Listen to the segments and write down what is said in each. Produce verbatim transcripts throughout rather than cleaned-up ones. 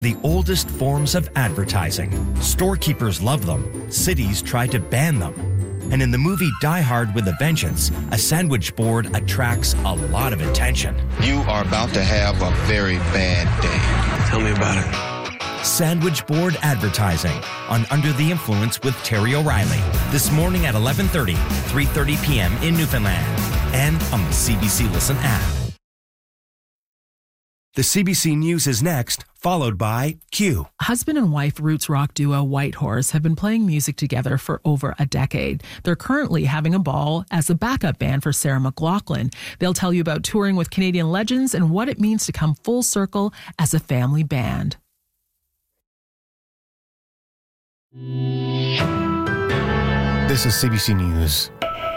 The oldest forms of advertising. Storekeepers love them. Cities try to ban them. And in the movie Die Hard with a Vengeance, a sandwich board attracts a lot of attention. You are about to have a very bad day. Tell me about it. Sandwich board advertising on Under the Influence with Terry O'Reilly. This morning at eleven thirty, three thirty p.m. in Newfoundland. And on the C B C Listen app. The C B C News is next, followed by Q. Husband and wife roots rock duo Whitehorse have been playing music together for over a decade. They're currently having a ball as a backup band for Sarah McLachlan. They'll tell you about touring with Canadian legends and what it means to come full circle as a family band. This is C B C News.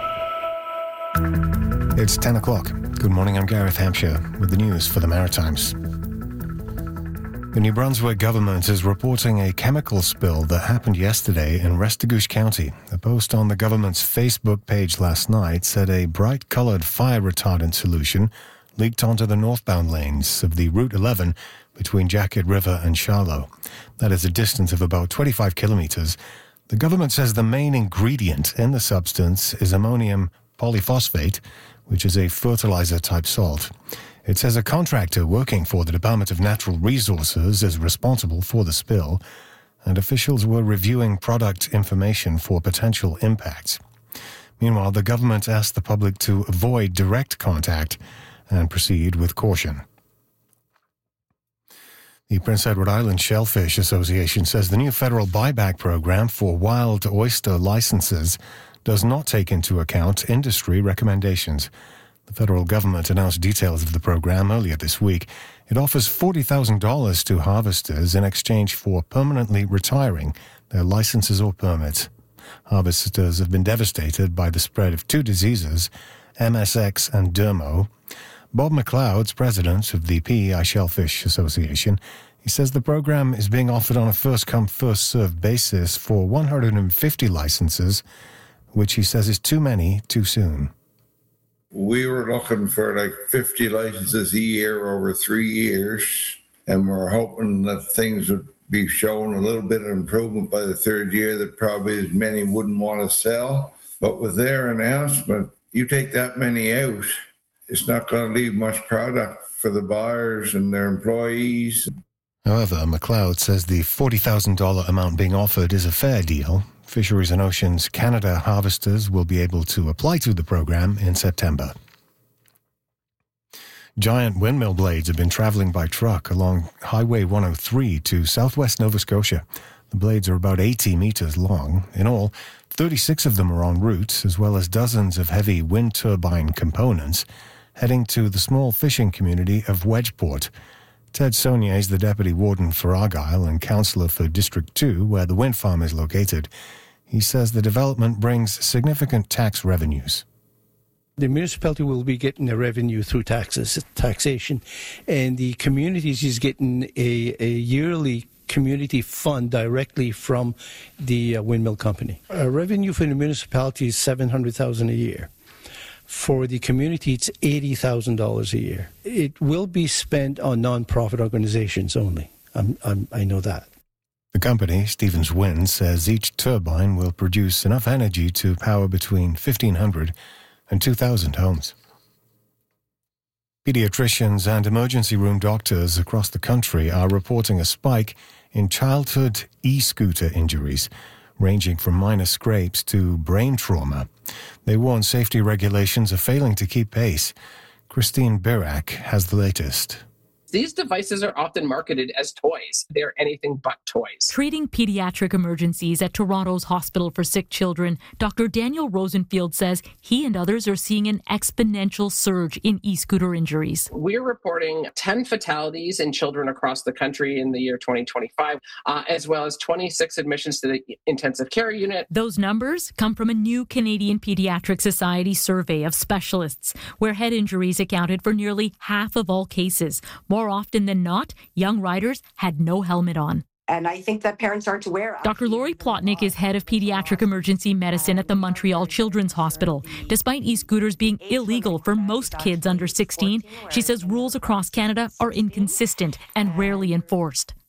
It's ten o'clock. Good morning, I'm Gareth Hampshire with the news for the Maritimes. The New Brunswick government is reporting a chemical spill that happened yesterday in Restigouche County. A post on the government's Facebook page last night said a bright-coloured fire retardant solution leaked onto the northbound lanes of the Route eleven between Jacket River and Charlotte. That is a distance of about twenty-five kilometres. The government says the main ingredient in the substance is ammonium polyphosphate, which is a fertilizer-type salt. It says a contractor working for the Department of Natural Resources is responsible for the spill, and officials were reviewing product information for potential impacts. Meanwhile, the government asked the public to avoid direct contact and proceed with caution. The Prince Edward Island Shellfish Association says the new federal buyback program for wild oyster licenses does not take into account industry recommendations. The federal government announced details of the program earlier this week. It offers forty thousand dollars to harvesters in exchange for permanently retiring their licenses or permits. Harvesters have been devastated by the spread of two diseases, M S X and Dermo. Bob McLeod's president of the P E I Shellfish Association. He says the program is being offered on a first-come, first-served basis for one hundred fifty licenses, which he says is too many too soon. We were looking for like fifty licenses a year over three years, and we're hoping that things would be showing a little bit of improvement by the third year, that probably as many wouldn't want to sell. But with their announcement, you take that many out, it's not going to leave much product for the buyers and their employees. However, McLeod says the forty thousand dollars amount being offered is a fair deal. Fisheries and Oceans Canada harvesters will be able to apply to the program in September. Giant windmill blades have been travelling by truck along Highway one oh three to southwest Nova Scotia. The blades are about eighty metres long. In all, thirty-six of them are en route, as well as dozens of heavy wind turbine components heading to the small fishing community of Wedgeport. Ted Saunier is the Deputy Warden for Argyle and Councillor for District two, where the wind farm is located. He says the development brings significant tax revenues. The municipality will be getting a revenue through taxes, taxation, and the communities is getting a, a yearly community fund directly from the uh, windmill company. A revenue for the municipality is seven hundred thousand dollars a year. For the community, it's eighty thousand dollars a year. It will be spent on non-profit organizations only. I'm, I'm, I know that. The company, Stevens Wind, says each turbine will produce enough energy to power between fifteen hundred and two thousand homes. Pediatricians and emergency room doctors across the country are reporting a spike in childhood e-scooter injuries, ranging from minor scrapes to brain trauma. They warn safety regulations are failing to keep pace. Christine Birak has the latest. These devices are often marketed as toys. They're anything but toys. Treating pediatric emergencies at Toronto's Hospital for Sick Children, Doctor Daniel Rosenfield says he and others are seeing an exponential surge in e-scooter injuries. We're reporting ten fatalities in children across the country in the year twenty twenty-five, uh, as well as twenty-six admissions to the intensive care unit. Those numbers come from a new Canadian Pediatric Society survey of specialists, where head injuries accounted for nearly half of all cases. More often than not, young riders had no helmet on. And I think that parents aren't aware of. Doctor Lori Plotnick is head of pediatric emergency medicine at the Montreal Children's Hospital. Despite e-scooters being illegal for most kids under sixteen, she says rules across Canada are inconsistent and rarely enforced.